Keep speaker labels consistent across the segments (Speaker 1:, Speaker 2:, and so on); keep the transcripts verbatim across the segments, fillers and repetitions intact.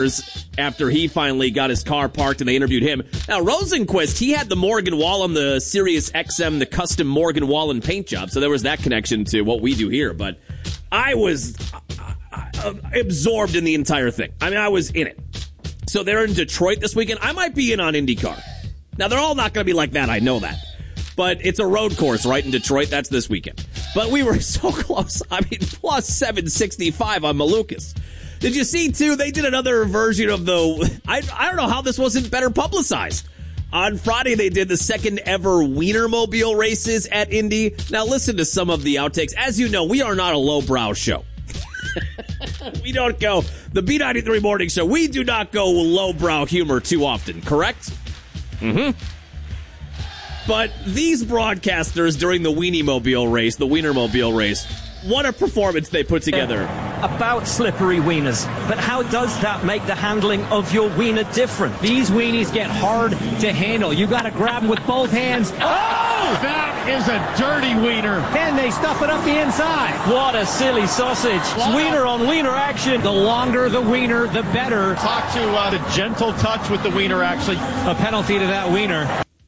Speaker 1: after he finally got his car parked and they interviewed him. Now, Rosenquist, he had the Morgan Wallen, the Sirius X M, the custom Morgan Wallen paint job, so there was that connection to what we do here. But I was uh, absorbed in the entire thing. I mean, I was in it. So they're in Detroit this weekend. I might be in on IndyCar. Now, they're all not going to be like that, I know that. But it's a road course, right, in Detroit. That's this weekend. But we were so close. I mean, plus seven sixty-five on Malukas. Did you see, too, they did another version of the... I, I don't know how this wasn't better publicized. On Friday, they did the second ever Wienermobile races at Indy. Now, listen to some of the outtakes. As you know, we are not a lowbrow show. We don't go... The B ninety-three Morning Show, we do not go lowbrow humor too often, correct? Mm-hmm. But these broadcasters during the Wienermobile race, the Wienermobile race... What a performance they put together.
Speaker 2: About slippery wieners. But how does that make the handling of your wiener different?
Speaker 3: These weenies get hard to handle. You got to grab them with both hands.
Speaker 4: Oh! That is a dirty wiener.
Speaker 3: And they stuff it up the inside.
Speaker 2: What a silly sausage. Wow. Wiener on wiener action.
Speaker 3: The longer the wiener, the better.
Speaker 4: Talk to uh, the gentle touch with the wiener, actually.
Speaker 3: A penalty to that wiener.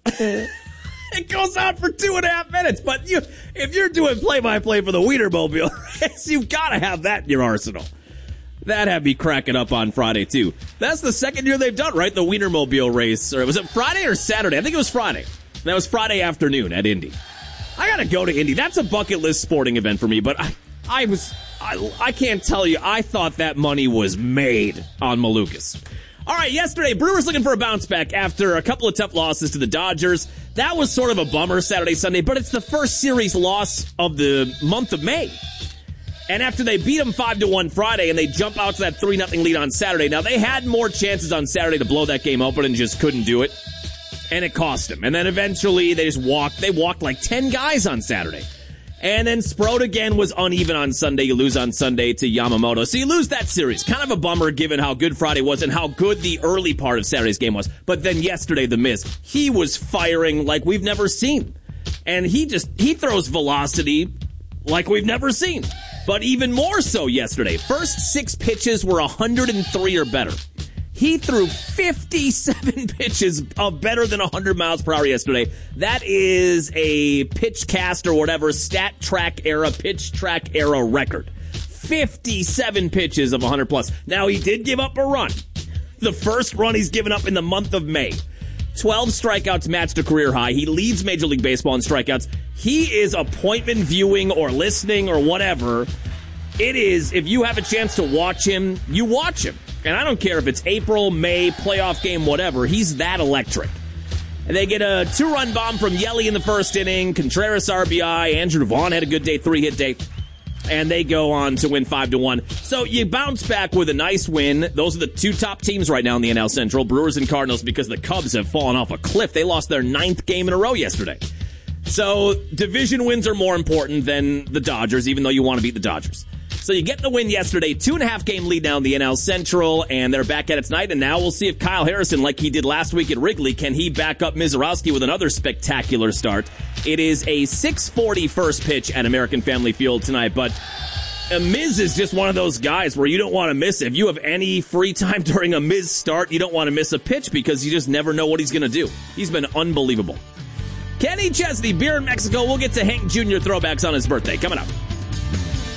Speaker 1: It goes on for two and a half minutes, but you, if you're doing play-by-play for the Wienermobile race, you've got to have that in your arsenal. That had me cracking up on Friday, too. That's the second year they've done, right, the Wienermobile race. Or was it Friday or Saturday? I think it was Friday. That was Friday afternoon at Indy. I got to go to Indy. That's a bucket list sporting event for me, but I, I was, I, I can't tell you, I thought that money was made on Malukas. All right, yesterday, Brewers looking for a bounce back after a couple of tough losses to the Dodgers. That was sort of a bummer Saturday, Sunday, but it's the first series loss of the month of May. And after they beat them five to one Friday and they jump out to that three nothing lead on Saturday. Now, they had more chances on Saturday to blow that game open and just couldn't do it. And it cost them. And then eventually they just walked. They walked like ten guys on Saturday. And then Sprout again was uneven on Sunday. You lose on Sunday to Yamamoto. So you lose that series. Kind of a bummer given how good Friday was and how good the early part of Saturday's game was. But then yesterday, the miss. He was firing like we've never seen. And he just, he throws velocity like we've never seen. But even more so yesterday. First six pitches were one hundred three or better. He threw fifty-seven pitches of better than one hundred miles per hour yesterday. That is a pitch cast or whatever, stat track era, pitch track era record. fifty-seven pitches of one hundred plus. Now, he did give up a run. The first run he's given up in the month of May. twelve strikeouts matched a career high. He leads Major League Baseball in strikeouts. He is appointment viewing or listening or whatever. It is, if you have a chance to watch him, you watch him. And I don't care if it's April, May, playoff game, whatever. He's that electric. And they get a two-run bomb from Yelly in the first inning. Contreras R B I. Andrew Vaughn had a good day, three-hit day. And they go on to win five to one. So you bounce back with a nice win. Those are the two top teams right now in the N L Central, Brewers and Cardinals, because the Cubs have fallen off a cliff. They lost their ninth game in a row yesterday. So division wins are more important than the Dodgers, even though you want to beat the Dodgers. So you get the win yesterday, two and a half game lead now in the N L Central, and they're back at it tonight. And now we'll see if Kyle Harrison, like he did last week at Wrigley, can he back up Mizorowski with another spectacular start. It is a six forty first pitch at American Family Field tonight, but uh, Miz is just one of those guys where you don't want to miss it. If you have any free time during a Miz start, you don't want to miss a pitch because you just never know what he's going to do. He's been unbelievable. Kenny Chesney, Beer in Mexico. We'll get to Hank Junior throwbacks on his birthday coming up.